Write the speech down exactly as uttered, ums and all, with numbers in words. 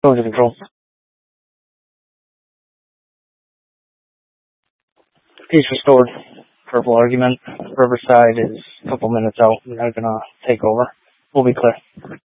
Going to control. Peace restored. Purple argument. Riverside is a couple minutes out. They're not gonna take over. We'll be clear.